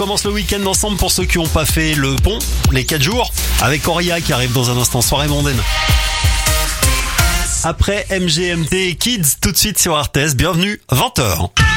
On commence le week-end ensemble pour ceux qui n'ont pas fait le pont, les 4 jours, avec Auria qui arrive dans un instant, soirée mondaine. Après MGMT Kids, tout de suite sur RTS, bienvenue, 20h.